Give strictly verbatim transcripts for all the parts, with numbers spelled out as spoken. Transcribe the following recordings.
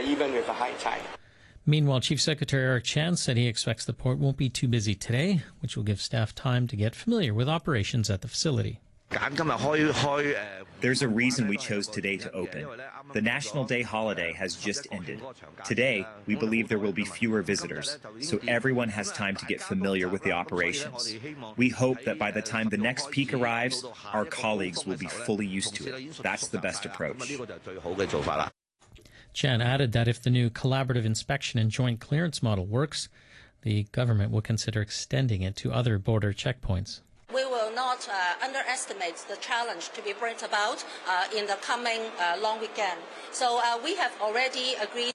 even with a high tide. Meanwhile, Chief Secretary Eric Chan said he expects the port won't be too busy today, which will give staff time to get familiar with operations at the facility. There's a reason we chose today to open. The National Day holiday has just ended. Today, we believe there will be fewer visitors, so everyone has time to get familiar with the operations. We hope that by the time the next peak arrives, our colleagues will be fully used to it. That's the best approach. Chan added that if the new collaborative inspection and joint clearance model works, the government will consider extending it to other border checkpoints. We will not uh, underestimate the challenge to be brought about uh, in the coming uh, long weekend. So uh, we have already agreed.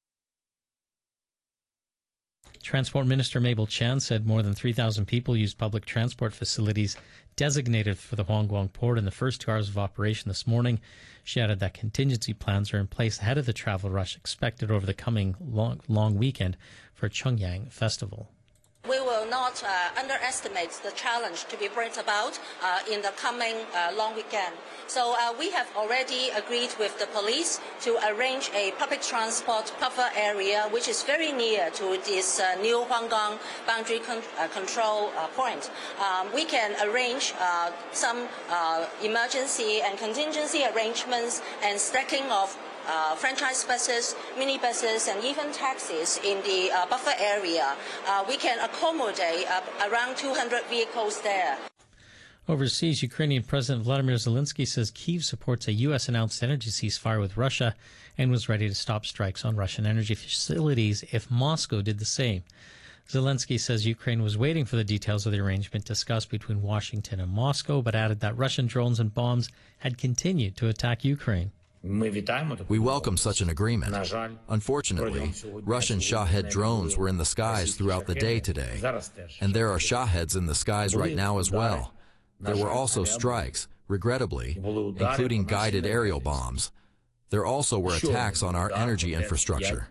Transport Minister Mabel Chan said more than three thousand people used public transport facilities designated for the Huangguang port in the first two hours of operation this morning. She added that contingency plans are in place ahead of the travel rush expected over the coming long, long weekend for Chongyang Festival. We will not uh, underestimate the challenge to be brought about uh, in the coming uh, long weekend. So uh, we have already agreed with the police to arrange a public transport buffer area which is very near to this uh, new Huanggang boundary con uh, control uh, point. Um, we can arrange uh, some uh, emergency and contingency arrangements and stacking of Uh, franchise buses, minibuses, and even taxis in the uh, buffer area. Uh, we can accommodate uh, around two hundred vehicles there. Overseas, Ukrainian President Vladimir Zelensky says Kyiv supports a U S-announced energy ceasefire with Russia and was ready to stop strikes on Russian energy facilities if Moscow did the same. Zelensky says Ukraine was waiting for the details of the arrangement discussed between Washington and Moscow, but added that Russian drones and bombs had continued to attack Ukraine. We welcome such an agreement. Unfortunately, Russian Shahed drones were in the skies throughout the day today, and there are Shaheds in the skies right now as well. There were also strikes, regrettably, including guided aerial bombs. There also were attacks on our energy infrastructure.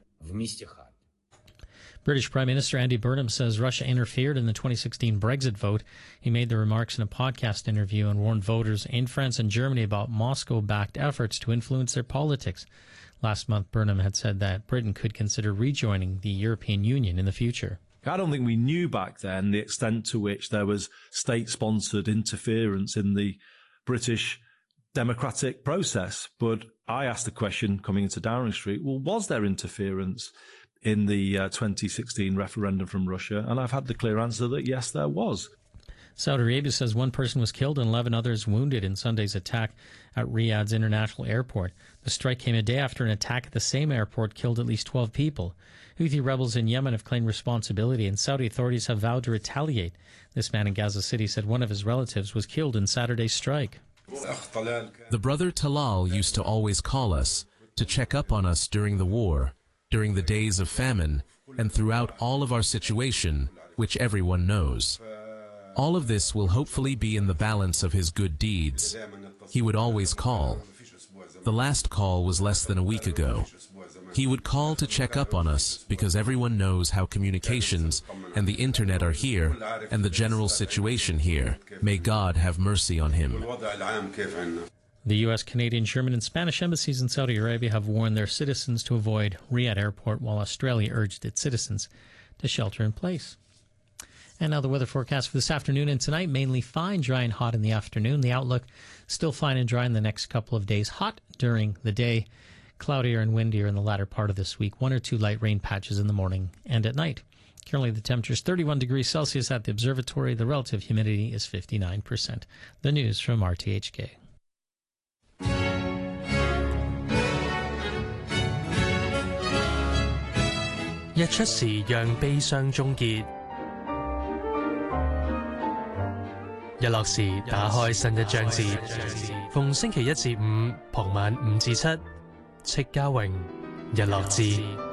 British Prime Minister Andy Burnham says Russia interfered in the twenty sixteen Brexit vote. He made the remarks in a podcast interview and warned voters in France and Germany about Moscow-backed efforts to influence their politics. Last month, Burnham had said that Britain could consider rejoining the European Union in the future. I don't think we knew back then the extent to which there was state-sponsored interference in the British democratic process. But I asked the question coming into Downing Street, well, was there interference in the uh, twenty sixteen referendum from Russia? And I've had the clear answer that yes, there was. Saudi Arabia says one person was killed and eleven others wounded in Sunday's attack at Riyadh's international airport. The strike came a day after an attack at the same airport killed at least twelve people. Houthi rebels in Yemen have claimed responsibility, and Saudi authorities have vowed to retaliate. This man in Gaza City said one of his relatives was killed in Saturday's strike. The brother Talal used to always call us to check up on us during the war, during the days of famine, and throughout all of our situation, which everyone knows. All of this will hopefully be in the balance of his good deeds. He would always call. The last call was less than a week ago. He would call to check up on us because everyone knows how communications and the internet are here and the general situation here. May God have mercy on him. The U S, Canadian, German, and Spanish embassies in Saudi Arabia have warned their citizens to avoid Riyadh Airport, while Australia urged its citizens to shelter in place. And now the weather forecast for this afternoon and tonight. Mainly fine, dry and hot in the afternoon. The outlook still fine and dry in the next couple of days. Hot during the day, cloudier and windier in the latter part of this week. One or two light rain patches in the morning and at night. Currently the temperature is thirty-one degrees Celsius at the observatory. The relative humidity is fifty-nine percent. The news from R T H K. 日出時讓悲傷終結，日落時打開新一章節。逢星期一至五傍晚五至七，戚家榮日落誌。